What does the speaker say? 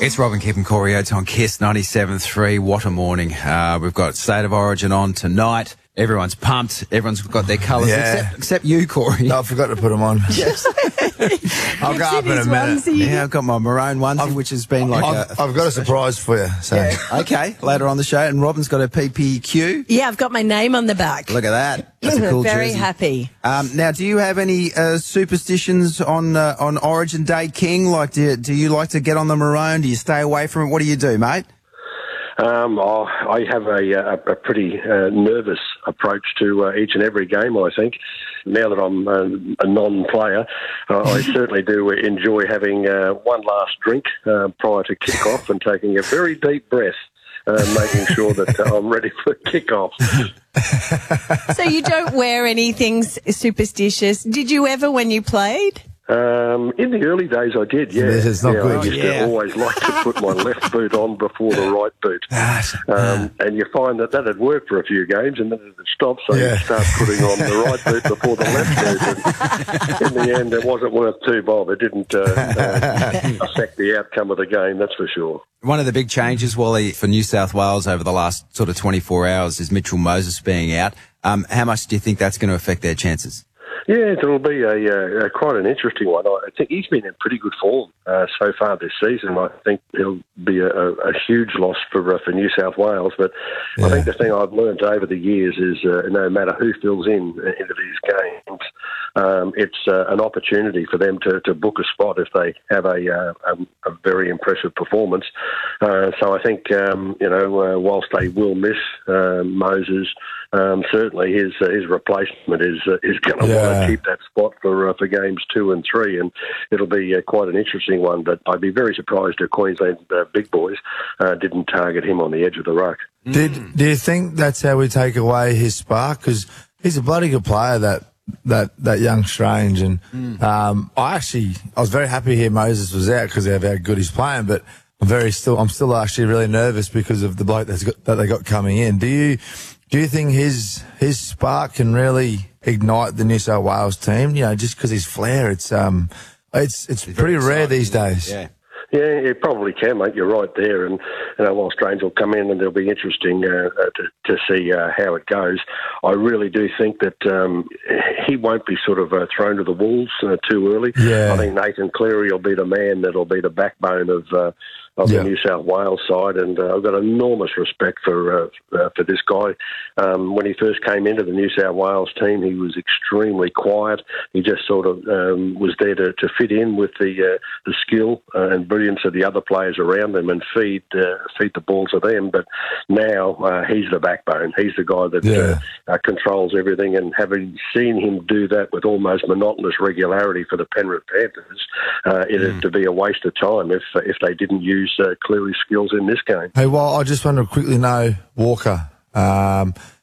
It's Robin Kipp and Corey Oates on KISS 97.3. What a morning. We've got State of Origin on tonight. Everyone's pumped. Everyone's got their colours, except you, Corey. No, I forgot to put them on. Yes. I'll go up in a minute. Yeah, I've got my maroon onesie, which has been like I've got a surprise for you. So. Yeah, okay, later on the show. And Robin's got a PPQ. Yeah, I've got my name on the back. Look at that. That's a cool Very jersey. happy. Now, do you have any superstitions on Origin Day, King? Like, do you like to get on the maroon? Do you stay away from it? What do you do, mate? I have a pretty nervous approach to each and every game, I think. Now that I'm a non-player, I certainly do enjoy having one last drink prior to kick-off and taking a very deep breath, making sure that I'm ready for kick-off. So you don't wear anything superstitious. Did you ever when you played? In the early days I did, yeah. It's not good. I used to always like to put my left boot on before the right boot. And you find that had worked for a few games and then it stopped, so you start putting on the right boot before the left boot. And in the end, it wasn't worth two bob. It didn't affect the outcome of the game, that's for sure. One of the big changes, Wally, for New South Wales over the last sort of 24 hours is Mitchell Moses being out. How much do you think that's going to affect their chances? Yeah, it'll be quite an interesting one. I think he's been in pretty good form so far this season. I think he'll be a huge loss for New South Wales. But I think the thing I've learned over the years is no matter who fills into these games, it's an opportunity for them to book a spot if they have a very impressive performance. So I think, whilst they will miss Moses, certainly his replacement is going to want to keep that spot for games 2 and 3, and it'll be quite an interesting one. But I'd be very surprised if Queensland big boys didn't target him on the edge of the ruck. Do you think that's how we take away his spark? Because he's a bloody good player, that young Strange, and I was very happy to hear Moses was out because of how good he's playing, but I'm still actually really nervous because of the bloke that they got coming in. Do you think his spark can really ignite the New South Wales team? You know, just because his flair, it's pretty rare these days. Yeah, it probably can, mate. You're right there. And while Strange will come in and it'll be interesting to see how it goes, I really do think that he won't be sort of thrown to the wolves too early. Yeah. I think Nathan Cleary will be the man that'll be the backbone of the New South Wales side, and I've got enormous respect for this guy. When he first came into the New South Wales team, he was extremely quiet. He just sort of was there to fit in with the skill and brilliance of the other players around them and feed the ball to them. But now he's the backbone. He's the guy that controls everything. And having seen him do that with almost monotonous regularity for the Penrith Panthers, it'd to be a waste of time if they didn't use Cleary's skills in this game. Hey, well, I just want to quickly know, Walker,